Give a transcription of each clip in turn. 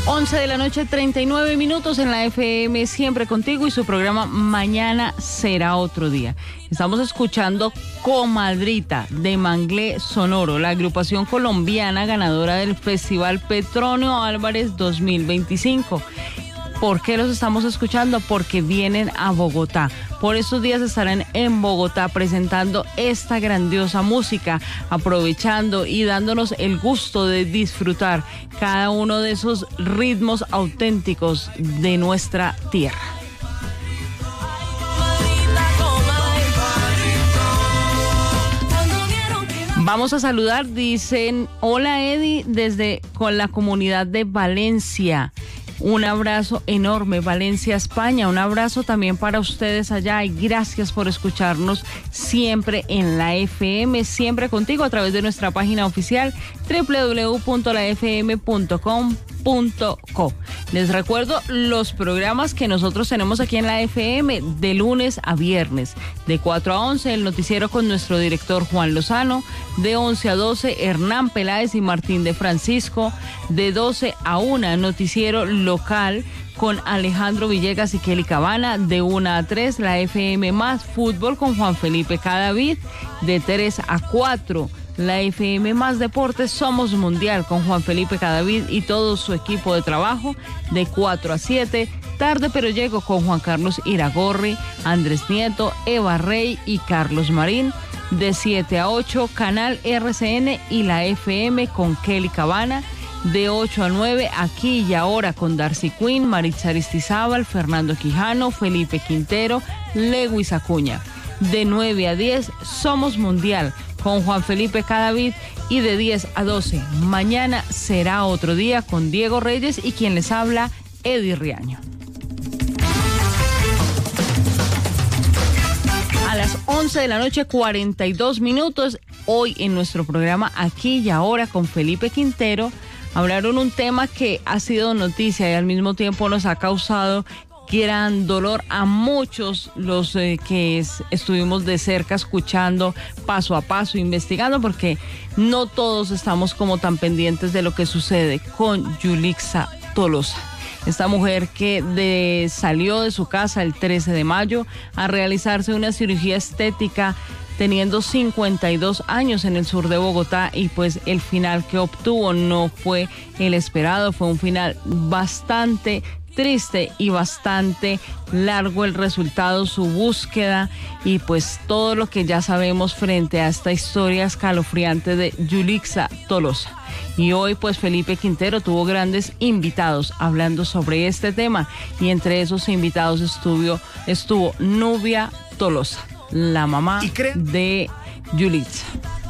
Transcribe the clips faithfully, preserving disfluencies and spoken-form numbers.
once de la noche, treinta y nueve minutos en la F M, siempre contigo, y su programa Mañana Será Otro Día. Estamos escuchando Comadrita de Manglé Sonoro, la agrupación colombiana ganadora del Festival Petronio Álvarez dos mil veinticinco. ¿Por qué los estamos escuchando? Porque vienen a Bogotá. Por estos días estarán en Bogotá presentando esta grandiosa música, aprovechando y dándonos el gusto de disfrutar cada uno de esos ritmos auténticos de nuestra tierra. Vamos a saludar, dicen, hola Eddie, desde con la comunidad de Valencia. Un abrazo enorme, Valencia, España. Un abrazo también para ustedes allá y gracias por escucharnos siempre en la F M, siempre contigo a través de nuestra página oficial doble u doble u doble u punto la f m punto com punto co. Les recuerdo los programas que nosotros tenemos aquí en la F M de lunes a viernes, de cuatro a once el noticiero con nuestro director Juan Lozano, de once a doce Hernán Peláez y Martín de Francisco, de doce a una noticiero local con Alejandro Villegas y Kelly Cabana, de una a tres la F M más fútbol con Juan Felipe Cadavid, de tres a cuatro la F M más deportes Somos Mundial con Juan Felipe Cadavid y todo su equipo de trabajo, de cuatro a siete Tarde pero Llego con Juan Carlos Iragorri, Andrés Nieto, Eva Rey y Carlos Marín, de siete a ocho Canal R C N y la F M con Kelly Cabana, de ocho a nueve Aquí y Ahora con Darcy Quinn, Maritza Aristizábal, Fernando Quijano, Felipe Quintero, Lewis Acuña, de nueve a diez Somos Mundial con Juan Felipe Cadavid y de diez a doce Mañana Será Otro Día con Diego Reyes y quien les habla, Eddie Riaño. A las once de la noche, cuarenta y dos minutos, hoy en nuestro programa Aquí y Ahora con Felipe Quintero, hablaron un tema que ha sido noticia y al mismo tiempo nos ha causado gran dolor a muchos los eh, que es, estuvimos de cerca escuchando paso a paso, investigando, porque no todos estamos como tan pendientes de lo que sucede con Yulixa Tolosa. Esta mujer que de, salió de su casa el trece de mayo a realizarse una cirugía estética teniendo cincuenta y dos años en el sur de Bogotá, y pues el final que obtuvo no fue el esperado, fue un final bastante triste y bastante largo el resultado, su búsqueda y pues todo lo que ya sabemos frente a esta historia escalofriante de Yulixa Tolosa. Y hoy pues Felipe Quintero tuvo grandes invitados hablando sobre este tema, y entre esos invitados estuvo, estuvo Nubia Tolosa, la mamá de Yulixa.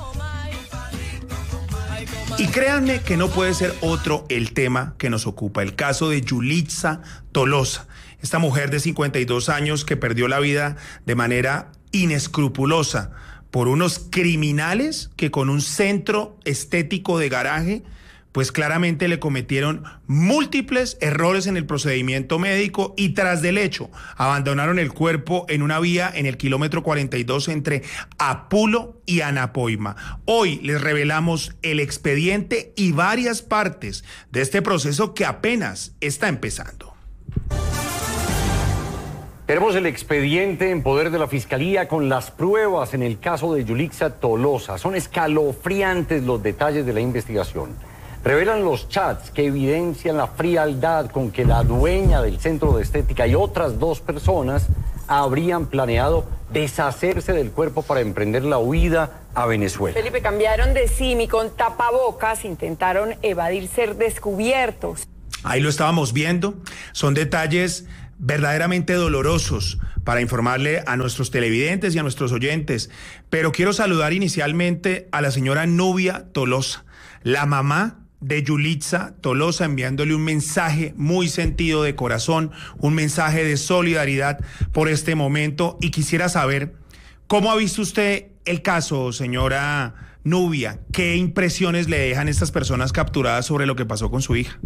Y créanme que no puede ser otro el tema que nos ocupa, el caso de Yulixa Tolosa, esta mujer de cincuenta y dos años que perdió la vida de manera inescrupulosa por unos criminales que con un centro estético de garaje pues claramente le cometieron múltiples errores en el procedimiento médico y tras del hecho abandonaron el cuerpo en una vía en el kilómetro cuarenta y dos entre Apulo y Anapoima. Hoy les revelamos el expediente y varias partes de este proceso que apenas está empezando. Tenemos el expediente en poder de la Fiscalía con las pruebas en el caso de Yulixa Tolosa. Son escalofriantes los detalles de la investigación. Revelan los chats que evidencian la frialdad con que la dueña del centro de estética y otras dos personas habrían planeado deshacerse del cuerpo para emprender la huida a Venezuela. Felipe, cambiaron de simi con tapabocas, intentaron evadir ser descubiertos. Ahí lo estábamos viendo, son detalles verdaderamente dolorosos para informarle a nuestros televidentes y a nuestros oyentes, pero quiero saludar inicialmente a la señora Nubia Tolosa, la mamá de Yulixa Tolosa, enviándole un mensaje muy sentido de corazón, un mensaje de solidaridad por este momento, y quisiera saber cómo ha visto usted el caso, señora Nubia. ¿Qué impresiones le dejan estas personas capturadas sobre lo que pasó con su hija?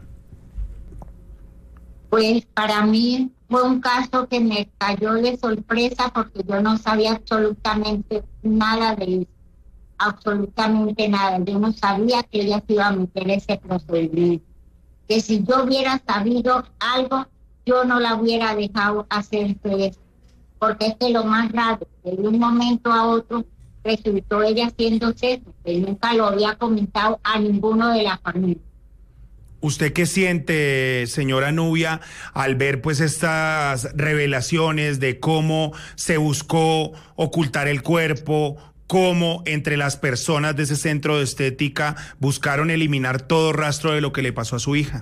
Pues para mí fue un caso que me cayó de sorpresa porque yo no sabía absolutamente nada de eso. Absolutamente nada. Yo no sabía que ella se iba a meter ese procedimiento. que si yo hubiera sabido algo, yo no la hubiera dejado hacer eso. Porque es que lo más raro, de un momento a otro, resultó ella haciendo eso, que nunca lo había comentado a ninguno de la familia. ¿Usted qué siente, señora Nubia, al ver pues estas revelaciones de cómo se buscó ocultar el cuerpo, cómo entre las personas de ese centro de estética buscaron eliminar todo rastro de lo que le pasó a su hija?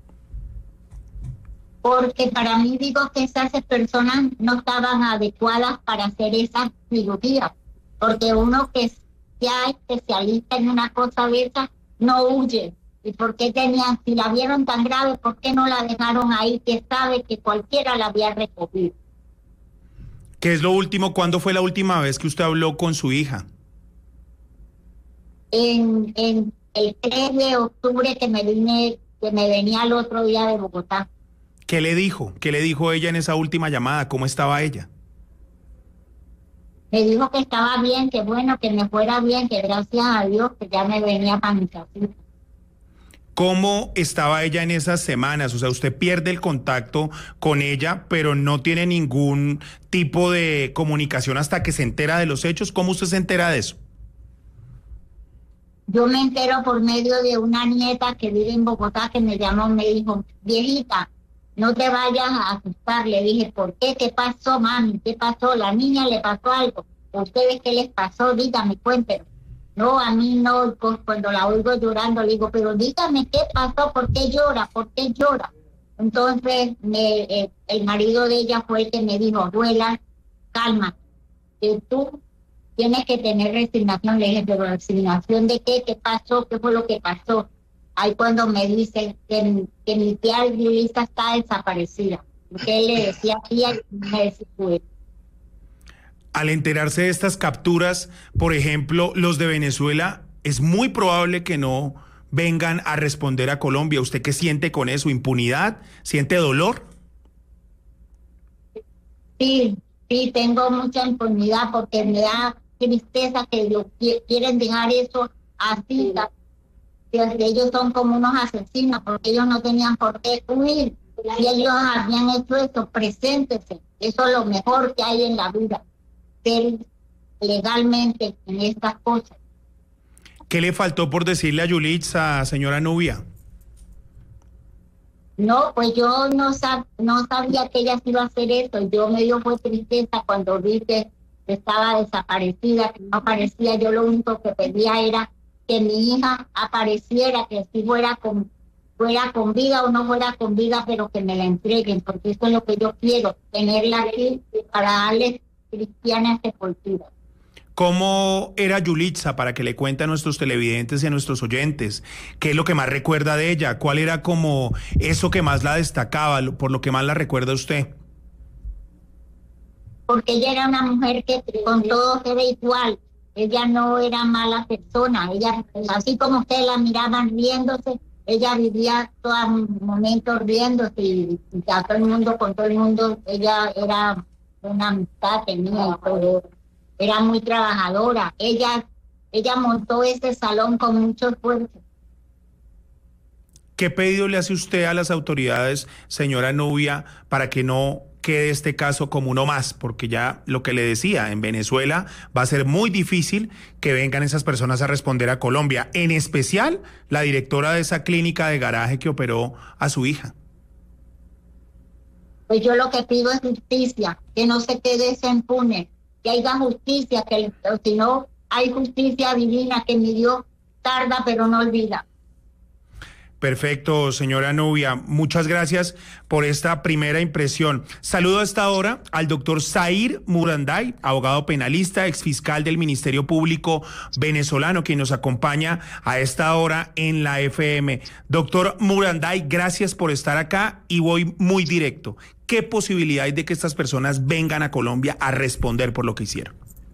Porque para mí digo que esas personas no estaban adecuadas para hacer esa cirugía, porque uno que sea especialista en una cosa de esa no huye. ¿Y por qué tenían, si la vieron tan grave, por qué no la dejaron ahí, que sabe que cualquiera la había recogido? ¿Qué es lo último? ¿Cuándo fue la última vez que usted habló con su hija? En, en el tres de octubre que me vine, que me venía el otro día de Bogotá. ¿Qué le dijo? ¿Qué le dijo ella en esa última llamada? ¿Cómo estaba ella? Me dijo que estaba bien, que bueno, que me fuera bien, que gracias a Dios que ya me venía para mi casita. ¿Cómo estaba ella en esas semanas? O sea, usted pierde el contacto con ella, pero no tiene ningún tipo de comunicación hasta que se entera de los hechos. ¿Cómo usted se entera de eso? Yo me entero por medio de una nieta que vive en Bogotá que me llamó, me dijo, viejita, no te vayas a asustar. Le dije, ¿por qué? ¿Qué pasó, mami? ¿Qué pasó? ¿La niña le pasó algo? ¿A ustedes qué les pasó? Dígame, cuéntenme. No, a mí no, cuando la oigo llorando le digo, pero dígame qué pasó, por qué llora, por qué llora. Entonces me, eh, el marido de ella fue el que me dijo, abuela, calma, que tú tienes que tener resignación. Le dije, pero resignación de qué, qué pasó, qué fue lo que pasó. Ahí cuando me dice que, que mi tía Luisa está desaparecida, porque él le decía tía y me decía, pues. Al enterarse de estas capturas, por ejemplo, los de Venezuela, es muy probable que no vengan a responder a Colombia. ¿Usted qué siente con eso? ¿Impunidad? ¿Siente dolor? Sí, sí, tengo mucha impunidad porque me da tristeza que lo, quieren dejar eso así. Que ellos son como unos asesinos porque ellos no tenían por qué huir. Y ellos habían hecho eso, preséntese. Eso es lo mejor que hay en la vida. Ser legalmente en estas cosas. ¿Qué le faltó por decirle a Yulitza, señora Nubia? No, pues yo no, sab no sabía que ella se iba a hacer eso. Yo me dio fue tristeza cuando vi que estaba desaparecida, que no aparecía. Yo lo único que pedía era que mi hija apareciera, que si fuera con, fuera con vida o no fuera con vida, pero que me la entreguen, porque eso es lo que yo quiero, tenerla aquí para darle cristiana sepultura. ¿Cómo era Yulitza, para que le cuente a nuestros televidentes y a nuestros oyentes? ¿Qué es lo que más recuerda de ella? ¿Cuál era como eso que más la destacaba, por lo que más la recuerda usted? Porque ella era una mujer que con todos era igual. Ella no era mala persona. Ella, así como ustedes la miraban riéndose, ella vivía todo momento riéndose y, y a todo el mundo, con todo el mundo, ella era una amistad tenía y todo. Era muy trabajadora. Ella, ella montó ese salón con mucho esfuerzo. ¿Qué pedido le hace usted a las autoridades, señora Nubia, para que no quede este caso como uno más? Porque ya lo que le decía, en Venezuela va a ser muy difícil que vengan esas personas a responder a Colombia, en especial la directora de esa clínica de garaje que operó a su hija. Pues yo lo que pido es justicia, que no se quede ese impune, que haya justicia, que si no hay justicia divina, que mi Dios tarda pero no olvida. Perfecto, señora Nubia. Muchas gracias por esta primera impresión. Saludo a esta hora al doctor Zair Muranday, abogado penalista, exfiscal del Ministerio Público venezolano, quien nos acompaña a esta hora en la F M. Doctor Muranday, gracias por estar acá y voy muy directo. ¿Qué posibilidad hay de que estas personas vengan a Colombia a responder por lo que hicieron?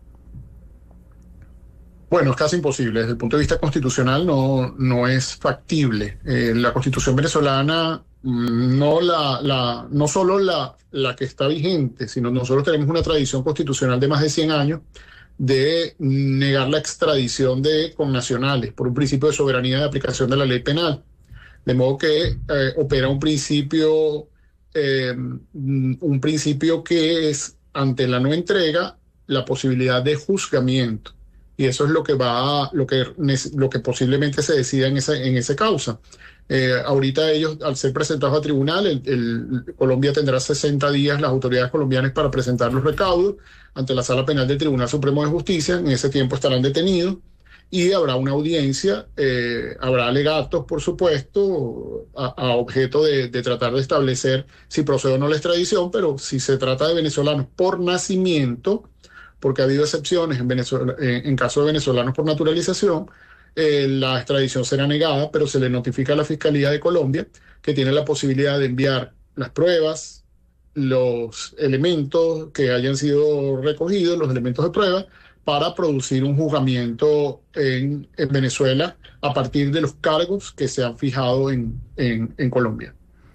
Bueno, es casi imposible. Desde el punto de vista constitucional no, no es factible. Eh, la Constitución venezolana, no, la, la, no solo la, la que está vigente, sino nosotros tenemos una tradición constitucional de más de cien años de negar la extradición de connacionales por un principio de soberanía de aplicación de la ley penal. De modo que eh, opera un principio, eh, un principio que es, ante la no entrega, la posibilidad de juzgamiento. Y eso es lo que va, lo que, lo que posiblemente se decida en esa, en esa causa. Eh, ahorita ellos, al ser presentados a tribunal, el, el, Colombia tendrá sesenta días, las autoridades colombianas, para presentar los recaudos ante la Sala Penal del Tribunal Supremo de Justicia. En ese tiempo estarán detenidos y habrá una audiencia, eh, habrá alegatos, por supuesto, a, a objeto de, de tratar de establecer si procede o no la extradición, pero si se trata de venezolanos por nacimiento, porque ha habido excepciones en, Venezuela, en, en caso de venezolanos por naturalización, eh, la extradición será negada, pero se le notifica a la Fiscalía de Colombia que tiene la posibilidad de enviar las pruebas, los elementos que hayan sido recogidos, los elementos de prueba, para producir un juzgamiento en, en Venezuela a partir de los cargos que se han fijado en, en, en Colombia.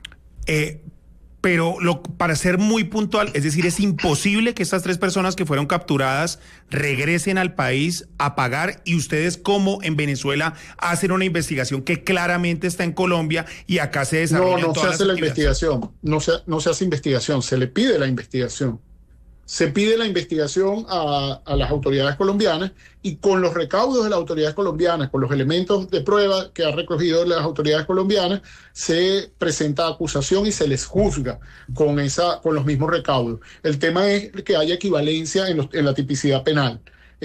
Eh, pero lo, para ser muy puntual, es decir, es imposible que estas tres personas que fueron capturadas regresen al país a pagar, y ustedes, como en Venezuela, hacen una investigación que claramente está en Colombia y acá se desarrollan No, no todas se hace las la investigación, no se, no se hace investigación, se le pide la investigación. Se pide la investigación a, a las autoridades colombianas, y con los recaudos de las autoridades colombianas, con los elementos de prueba que han recogido las autoridades colombianas, se presenta acusación y se les juzga con, esa, con los mismos recaudos. El tema es que haya equivalencia en, los, en la tipicidad penal.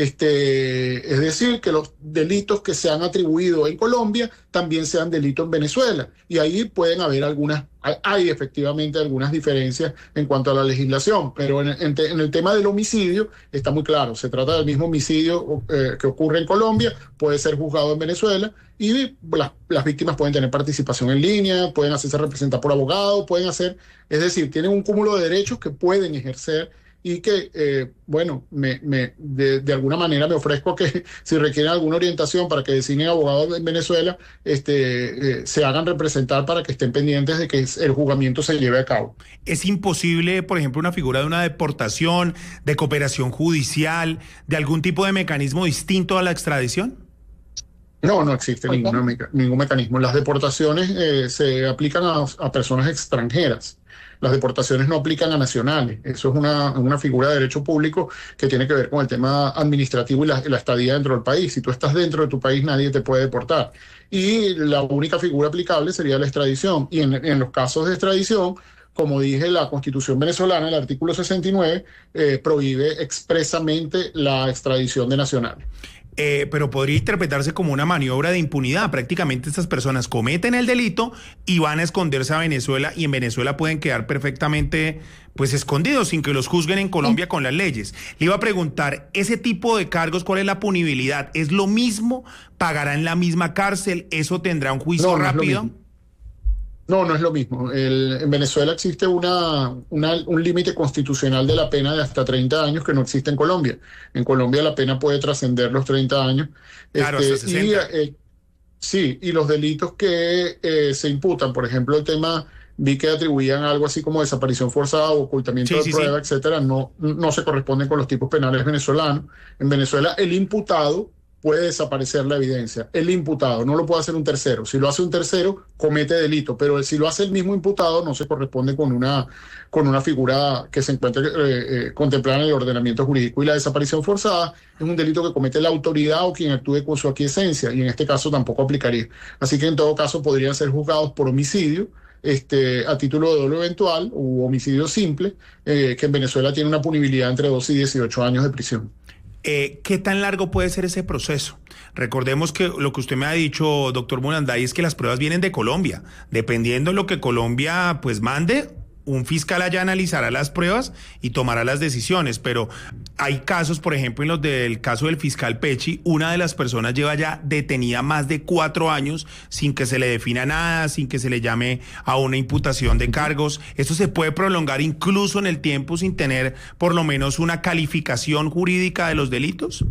Este, es decir, que los delitos que se han atribuido en Colombia también sean delitos en Venezuela, y ahí pueden haber algunas, hay efectivamente algunas diferencias en cuanto a la legislación, pero en, en, en el tema del homicidio está muy claro, se trata del mismo homicidio eh, que ocurre en Colombia, puede ser juzgado en Venezuela, y las, las víctimas pueden tener participación en línea, pueden hacerse representar por abogados, pueden hacer, es decir, tienen un cúmulo de derechos que pueden ejercer, y que, eh, bueno, me, me, de, de alguna manera me ofrezco a que, si requieren alguna orientación para que designen abogados en Venezuela, este, eh, se hagan representar para que estén pendientes de que el juzgamiento se lleve a cabo. ¿Es imposible, por ejemplo, una figura de una deportación, de cooperación judicial, de algún tipo de mecanismo distinto a la extradición? No, no existe ninguna meca- ningún mecanismo. Las deportaciones eh, se aplican a, a personas extranjeras. Las deportaciones no aplican a nacionales. Eso es una, una figura de derecho público que tiene que ver con el tema administrativo y la, la estadía dentro del país. Si tú estás dentro de tu país, nadie te puede deportar. Y la única figura aplicable sería la extradición. Y en, en los casos de extradición, como dije, la Constitución venezolana, el artículo sesenta y nueve, eh, prohíbe expresamente la extradición de nacionales. Eh, pero podría interpretarse como una maniobra de impunidad. Prácticamente estas personas cometen el delito y van a esconderse a Venezuela, y en Venezuela pueden quedar perfectamente pues escondidos sin que los juzguen en Colombia con las leyes. Le iba a preguntar, ese tipo de cargos, ¿cuál es la punibilidad? ¿Es lo mismo? ¿Pagará en la misma cárcel? ¿Eso tendrá un juicio no, no rápido? No, no es lo mismo. El, en Venezuela existe una, una, un límite constitucional de la pena de hasta treinta años que no existe en Colombia. En Colombia la pena puede trascender los treinta años. Claro, este, hasta sesenta. Y, eh, sí, y los delitos que eh, se imputan, por ejemplo, el tema, vi que atribuían algo así como desaparición forzada o ocultamiento sí, de sí, prueba, sí. etcétera, no, no se corresponden con los tipos penales venezolanos. En Venezuela el imputado puede desaparecer la evidencia. El imputado, no lo puede hacer un tercero. Si lo hace un tercero, comete delito, pero si lo hace el mismo imputado, no se corresponde con una, con una figura que se encuentre eh, eh, contemplada en el ordenamiento jurídico. Y la desaparición forzada es un delito que comete la autoridad o quien actúe con su aquiescencia, y en este caso tampoco aplicaría. Así que en todo caso podrían ser juzgados por homicidio, Este, a título de dolo eventual u homicidio simple, eh, que en Venezuela tiene una punibilidad entre doce y dieciocho años de prisión. Eh, ¿Qué tan largo puede ser ese proceso? Recordemos que lo que usted me ha dicho, doctor Muranday, es que las pruebas vienen de Colombia. Dependiendo de lo que Colombia pues mande, un fiscal allá analizará las pruebas y tomará las decisiones, pero hay casos, por ejemplo, en los del caso del fiscal Pecci, una de las personas lleva ya detenida más de cuatro años sin que se le defina nada, sin que se le llame a una imputación de cargos. Esto se puede prolongar incluso en el tiempo sin tener por lo menos una calificación jurídica de los delitos.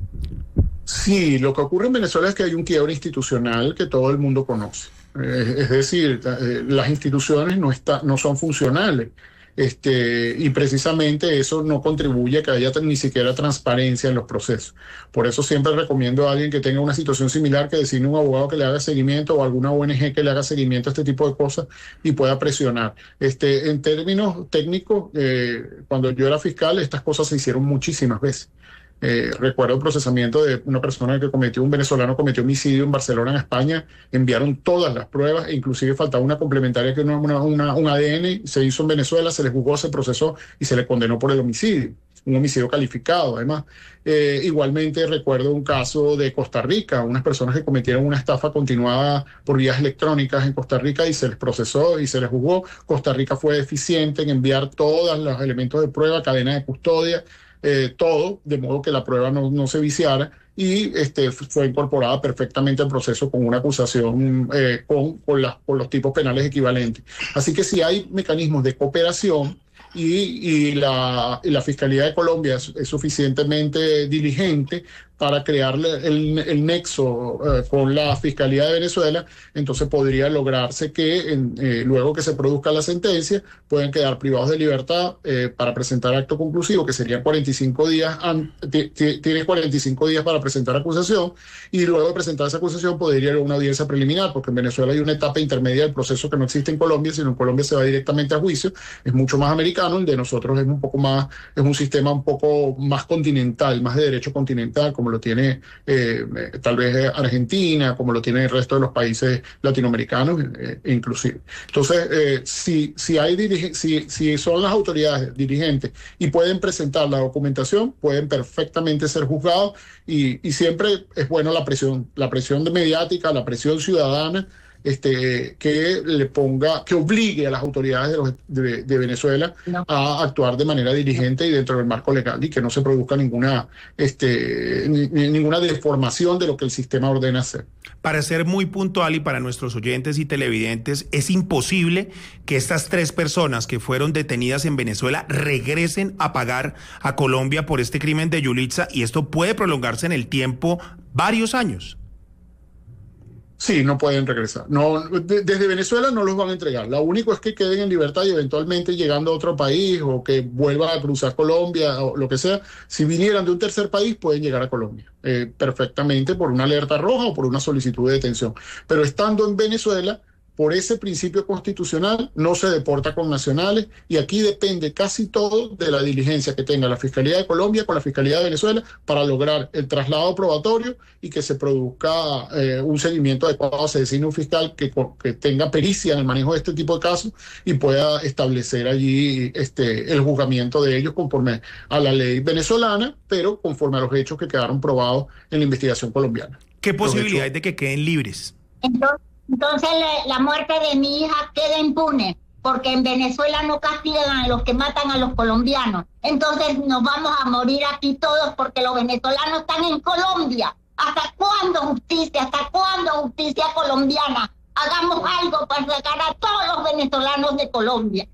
Sí, lo que ocurre en Venezuela es que hay un quiebre institucional que todo el mundo conoce. Eh, es decir, eh, las instituciones no, está, no son funcionales. Este, y precisamente eso no contribuye a que haya ni siquiera transparencia en los procesos. Por eso siempre recomiendo a alguien que tenga una situación similar que designe un abogado que le haga seguimiento o alguna O N G que le haga seguimiento a este tipo de cosas y pueda presionar. Este, en términos técnicos, eh, cuando yo era fiscal, estas cosas se hicieron muchísimas veces. Eh, recuerdo el procesamiento de una persona que cometió, un venezolano cometió homicidio en Barcelona, en España. Enviaron todas las pruebas, e inclusive faltaba una complementaria que una, una, una, un A D N, se hizo en Venezuela, se le juzgó, se procesó y se le condenó por el homicidio. Un homicidio calificado, además. Eh, igualmente recuerdo un caso de Costa Rica, unas personas que cometieron una estafa continuada por vías electrónicas en Costa Rica y se les procesó y se les juzgó. Costa Rica fue eficiente en enviar todos los elementos de prueba, cadena de custodia, Eh, todo, de modo que la prueba no, no se viciara y este, fue incorporada perfectamente al proceso con una acusación eh, con, con, las, con los tipos penales equivalentes. Así que si hay mecanismos de cooperación y, y, la, y la Fiscalía de Colombia es, es suficientemente diligente para crear el, el nexo eh, con la Fiscalía de Venezuela, entonces podría lograrse que en, eh, luego que se produzca la sentencia pueden quedar privados de libertad eh, para presentar acto conclusivo, que serían cuarenta y cinco días, tiene cuarenta y cinco días para presentar acusación, y luego de presentar esa acusación podría ir a una audiencia preliminar, porque en Venezuela hay una etapa intermedia del proceso que no existe en Colombia, sino en Colombia se va directamente a juicio, es mucho más americano, el de nosotros es un poco más, es un sistema un poco más continental, más de derecho continental, como lo tiene eh, tal vez Argentina, como lo tiene el resto de los países latinoamericanos, eh, inclusive. Entonces, eh, si, si, hay dirige, si, si son las autoridades dirigentes y pueden presentar la documentación, pueden perfectamente ser juzgados y, y siempre es bueno la presión, la presión mediática, la presión ciudadana, Este, que le ponga, que obligue a las autoridades de, los, de, de Venezuela no. a actuar de manera diligente y dentro del marco legal y que no se produzca ninguna, este, ni, ninguna deformación de lo que el sistema ordena hacer. Para ser muy puntual y para nuestros oyentes y televidentes, es imposible que estas tres personas que fueron detenidas en Venezuela regresen a pagar a Colombia por este crimen de Yulitza, y esto puede prolongarse en el tiempo varios años. Sí, no pueden regresar. No, de, desde Venezuela no los van a entregar. Lo único es que queden en libertad y eventualmente llegando a otro país o que vuelvan a cruzar Colombia o lo que sea. Si vinieran de un tercer país, pueden llegar a Colombia eh, perfectamente por una alerta roja o por una solicitud de detención. Pero estando en Venezuela, por ese principio constitucional, no se deporta con nacionales y aquí depende casi todo de la diligencia que tenga la Fiscalía de Colombia con la Fiscalía de Venezuela para lograr el traslado probatorio y que se produzca eh, un seguimiento adecuado, se designe un fiscal que, que tenga pericia en el manejo de este tipo de casos y pueda establecer allí este, el juzgamiento de ellos conforme a la ley venezolana, pero conforme a los hechos que quedaron probados en la investigación colombiana. ¿Qué posibilidades de que queden libres? Entonces, Entonces la muerte de mi hija queda impune, porque en Venezuela no castigan a los que matan a los colombianos. Entonces nos vamos a morir aquí todos porque los venezolanos están en Colombia. ¿Hasta cuándo justicia? ¿Hasta cuándo justicia colombiana? Hagamos algo para sacar a todos los venezolanos de Colombia.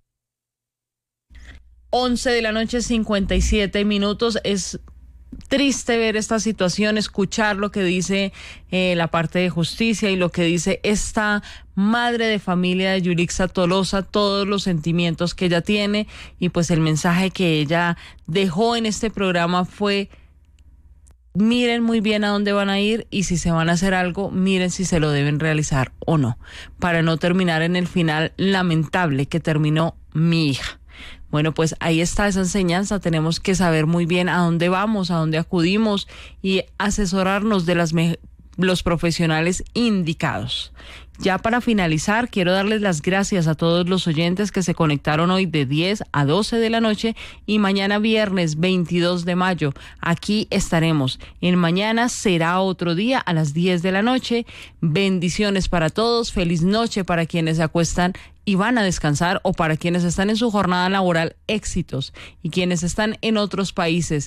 once de la noche, cincuenta y siete minutos. Es triste ver esta situación, escuchar lo que dice eh, la parte de justicia y lo que dice esta madre de familia de Yulitza Tolosa, todos los sentimientos que ella tiene, y pues el mensaje que ella dejó en este programa fue: miren muy bien a dónde van a ir y si se van a hacer algo, miren si se lo deben realizar o no, para no terminar en el final lamentable que terminó mi hija. Bueno, pues ahí está esa enseñanza. Tenemos que saber muy bien a dónde vamos, a dónde acudimos y asesorarnos de las me- los profesionales indicados. Ya para finalizar, quiero darles las gracias a todos los oyentes que se conectaron hoy de diez a doce de la noche y mañana viernes veintidós de mayo. Aquí estaremos. En mañana será otro día a las diez de la noche. Bendiciones para todos. Feliz noche para quienes se acuestan y van a descansar, o para quienes están en su jornada laboral, éxitos, y quienes están en otros países,